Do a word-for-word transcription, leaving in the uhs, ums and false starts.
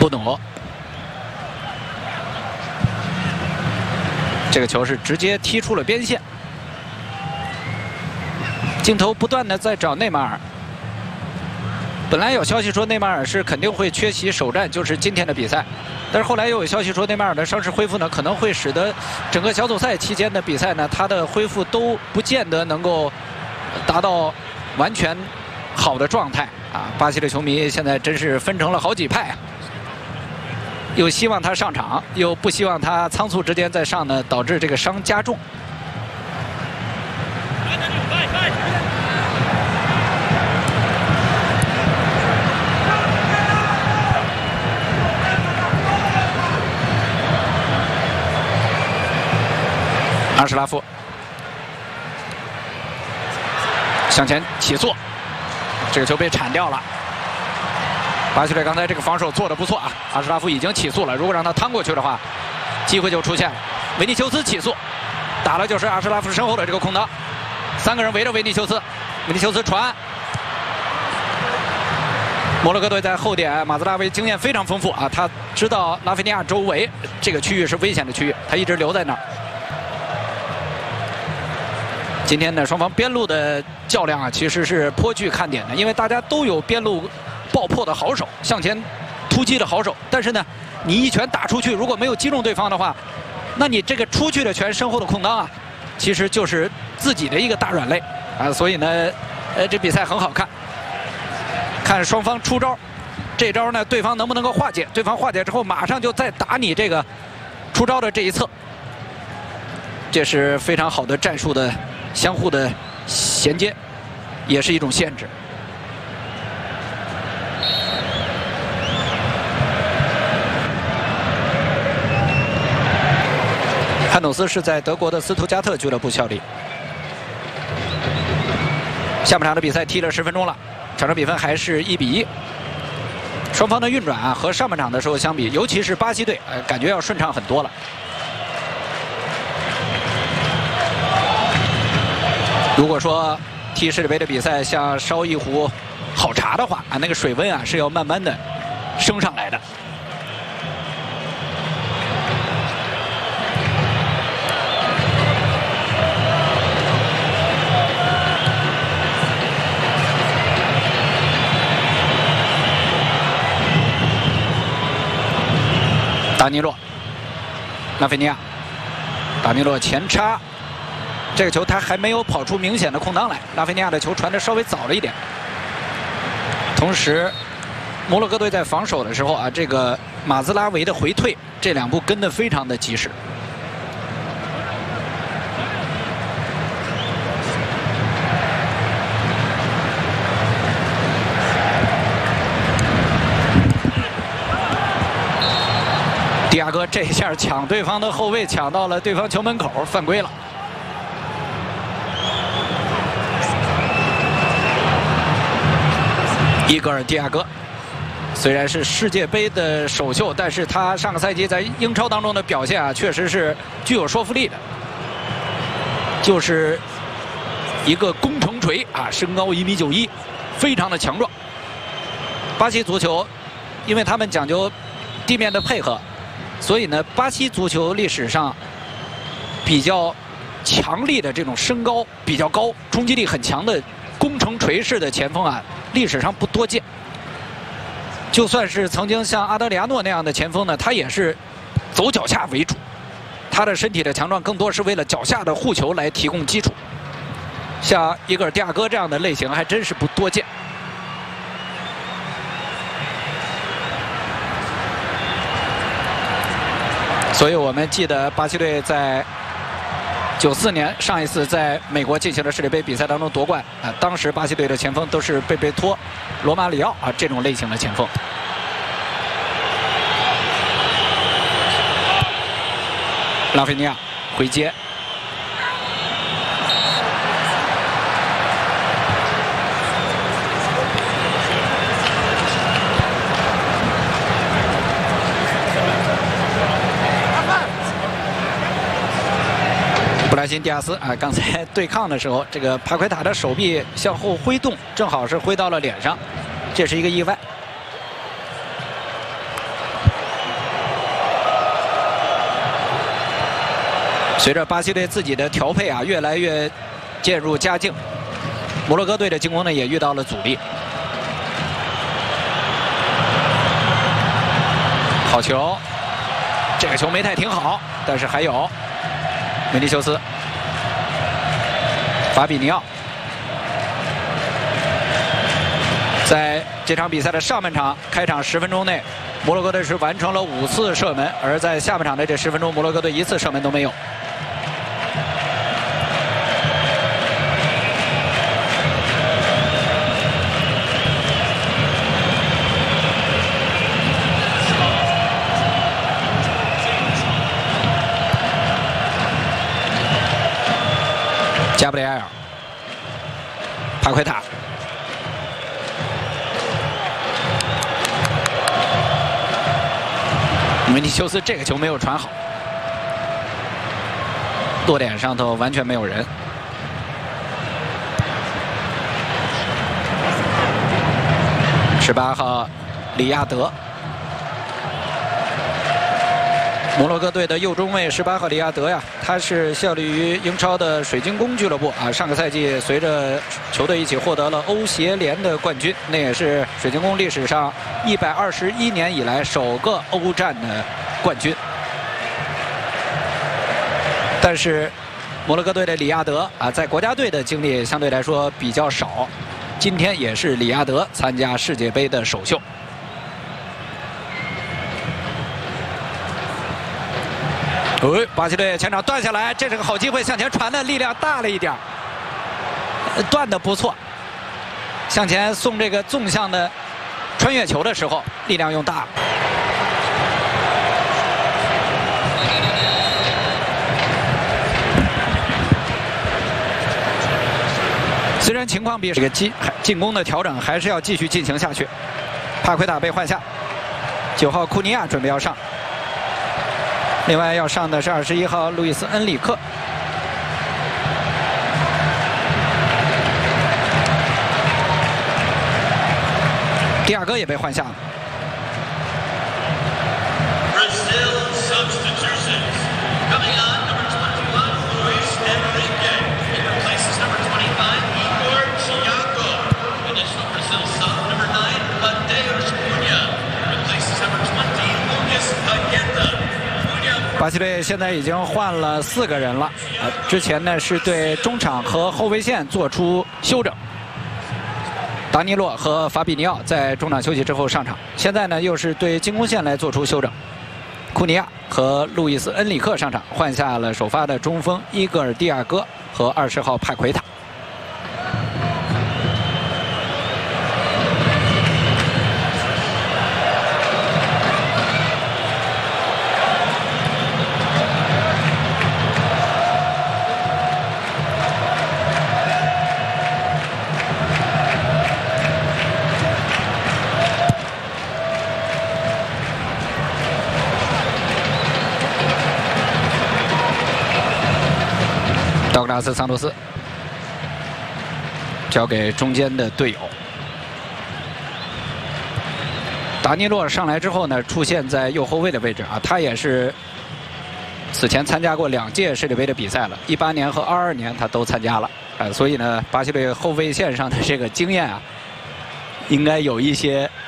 布努，这个球是直接踢出了边线。镜头不断的在找内马尔。本来有消息说内马尔是肯定会缺席首战，就是今天的比赛。但是后来又有消息说内马尔的伤势恢复呢，可能会使得整个小组赛期间的比赛呢，他的恢复都不见得能够达到完全好的状态啊。巴西的球迷现在真是分成了好几派啊，又希望他上场，又不希望他仓促之间再上呢，导致这个伤加重。阿什拉夫向前起速，这个球被铲掉了。巴西队刚才这个防守做得不错啊，阿什拉夫已经起速了，如果让他趟过去的话，机会就出现了。维尼修斯起速，打了就是阿什拉夫身后的这个空当，三个人围着维尼修斯，维尼修斯传。摩洛哥队在后点，马兹拉维经验非常丰富啊，他知道拉菲尼亚周围这个区域是危险的区域，他一直留在那儿。今天呢，双方边路的较量啊，其实是颇具看点的，因为大家都有边路爆破的好手，向前突击的好手。但是呢，你一拳打出去，如果没有击中对方的话，那你这个出去的拳身后的空当啊，其实就是自己的一个大软肋啊。所以呢，呃，这比赛很好看，看双方出招，这招呢，对方能不能够化解？对方化解之后，马上就再打你这个出招的这一侧，这是非常好的战术的。相互的衔接，也是一种限制。汉努斯是在德国的斯图加特俱乐部效力。下半场的比赛踢了十分钟了，场上比分还是一比一。双方的运转啊，和上半场的时候相比，尤其是巴西队，呃，感觉要顺畅很多了。如果说踢世界杯的比赛像烧一壶好茶的话啊，那个水温啊是要慢慢的升上来的。达尼洛，拉菲尼亚，达尼洛前插。这个球他还没有跑出明显的空当来，拉菲尼亚的球传的稍微早了一点。同时，摩洛哥队在防守的时候啊，这个马兹拉维的回退这两步跟得非常的及时。迪亚哥这一下抢对方的后卫，抢到了对方球门口，犯规了。伊戈尔·迪亚哥虽然是世界杯的首秀，但是他上个赛季在英超当中的表现啊，确实是具有说服力的。就是一个攻城锤啊，身高一米九一，非常的强壮。巴西足球，因为他们讲究地面的配合，所以呢，巴西足球历史上比较强力的这种身高比较高、冲击力很强的攻城锤式的前锋啊。历史上不多见，就算是曾经像阿德里亚诺那样的前锋呢，他也是走脚下为主，他的身体的强壮更多是为了脚下的护球来提供基础。像伊戈尔·迪亚哥这样的类型还真是不多见。所以我们记得巴西队在九四年上一次在美国进行的世界杯比赛当中夺冠啊，当时巴西队的前锋都是贝贝托、罗马里奥啊这种类型的前锋。拉菲尼亚回接，布莱辛·蒂亚斯啊，刚才对抗的时候，这个帕奎塔的手臂向后挥动，正好是挥到了脸上，这是一个意外。 随着巴西队自己的调配啊，越来越渐入佳境，摩洛哥队的进攻呢也遇到了阻力。好球，这个球没太停好，但是还有维尼修斯、法比尼奥。在这场比赛的上半场开场十分钟内，摩洛哥队是完成了五次射门，而在下半场的这十分钟，摩洛哥队一次射门都没有。加布里埃尔、帕奎塔。维尼修斯这个球没有传好，落点上头完全没有人。十八号里亚德，摩洛哥队的右中卫十八号里亚德呀，他是效力于英超的水晶宫俱乐部啊。上个赛季随着球队一起获得了欧协联的冠军，那也是水晶宫历史上一百二十一年以来首个欧战的冠军。但是摩洛哥队的里亚德啊，在国家队的经历相对来说比较少，今天也是里亚德参加世界杯的首秀。哦，巴西队前场断下来，这是个好机会，向前传的力量大了一点，断的不错。向前送这个纵向的穿越球的时候，力量用大了。虽然情况比这个进进攻的调整还是要继续进行下去。帕奎塔被换下，九号库尼亚准备要上。另外要上的是二十一号路易斯·恩里克。第二个也被换下了。巴西队现在已经换了四个人了，呃，之前呢是对中场和后卫线做出休整，达尼洛和法比尼奥在中场休息之后上场，现在呢又是对进攻线来做出休整，库尼亚和路易斯·恩里克上场，换下了首发的中锋伊戈尔·蒂亚戈和二十号帕奎塔。道格拉斯·桑托斯交给中间的队友达尼洛上来之后呢，出现在右后卫的位置啊，他也是此前参加过两届世界杯的比赛了，一八年和二二年他都参加了啊，所以呢，巴西队后卫线上的这个经验啊，应该有一些